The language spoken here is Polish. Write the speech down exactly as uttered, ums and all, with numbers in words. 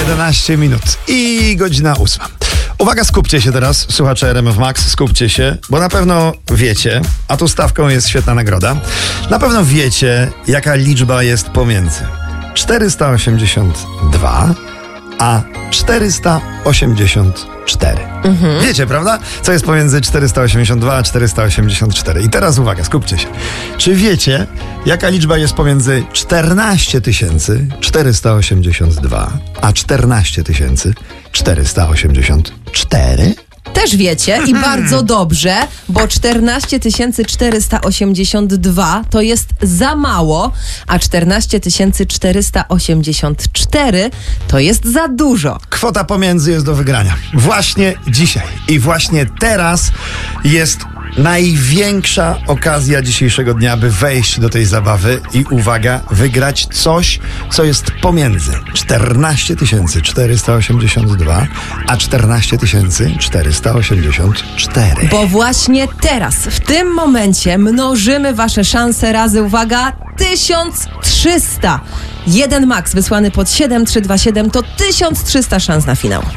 jedenaście minut i godzina ósma. Uwaga, skupcie się teraz, słuchacze R M F Max, skupcie się, bo na pewno wiecie, a tu stawką jest świetna nagroda, na pewno wiecie, jaka liczba jest pomiędzy czterysta osiemdziesiąt dwa a czterysta osiemdziesiąt cztery. Mhm. Wiecie, prawda? Co jest pomiędzy czterysta osiemdziesiąt dwa a czterysta osiemdziesiąt cztery. I teraz uwaga, skupcie się. Czy wiecie, jaka liczba jest pomiędzy czternaście tysięcy czterysta osiemdziesiąt dwa a czternaście tysięcy czterysta osiemdziesiąt cztery? Też wiecie i bardzo dobrze, bo czternaście tysięcy czterysta osiemdziesiąt dwa to jest za mało, a czternaście tysięcy czterysta osiemdziesiąt cztery to jest za dużo. Kwota pomiędzy jest do wygrania. Właśnie dzisiaj i właśnie teraz jest największa okazja dzisiejszego dnia, by wejść do tej zabawy i uwaga, wygrać coś, co jest pomiędzy czternaście tysięcy czterysta osiemdziesiąt dwa a czternaście tysięcy czterysta osiemdziesiąt cztery. Bo właśnie teraz, w tym momencie mnożymy wasze szanse razy, uwaga, tysiąc trzysta. Jeden max wysłany pod siedem trzy dwa siedem to tysiąc trzysta szans na finał.